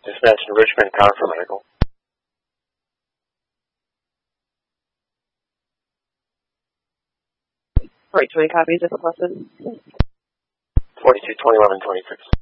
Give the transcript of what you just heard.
Dispatch in Richmond, power for medical. Right, 20 copies if requested. 42, 2011, 26.